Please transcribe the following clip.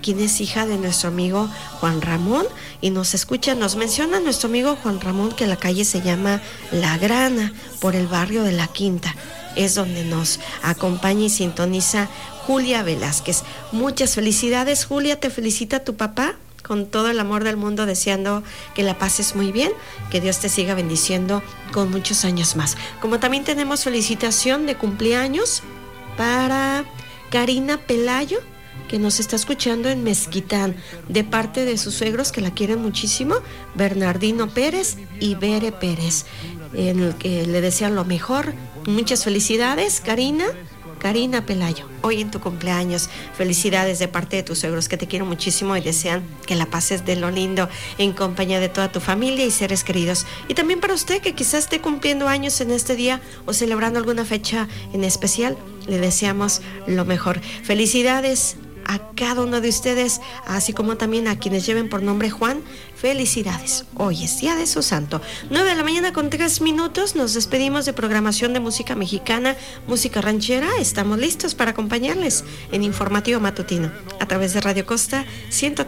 quien es hija de nuestro amigo Juan Ramón y nos escucha, nos menciona nuestro amigo Juan Ramón que la calle se llama La Grana, por el barrio de La Quinta. Es donde nos acompaña y sintoniza Julia Velázquez. Muchas felicidades, Julia, te felicita tu papá con todo el amor del mundo, deseando que la pases muy bien, que Dios te siga bendiciendo con muchos años más. Como también tenemos felicitación de cumpleaños para Karina Pelayo, que nos está escuchando en Mezquitán, de parte de sus suegros que la quieren muchísimo, Bernardino Pérez y Bere Pérez, en el que le desean lo mejor. Muchas felicidades, Karina Pelayo, hoy en tu cumpleaños. Felicidades de parte de tus suegros que te quieren muchísimo y desean que la pases de lo lindo en compañía de toda tu familia y seres queridos. Y también para usted que quizás esté cumpliendo años en este día o celebrando alguna fecha en especial, le deseamos lo mejor. Felicidades a cada uno de ustedes, así como también a quienes lleven por nombre Juan. Felicidades, hoy es día de su santo. 9:03 a.m, nos despedimos de programación de música mexicana, música ranchera. Estamos listos para acompañarles en Informativo Matutino a través de Radio Costa 103.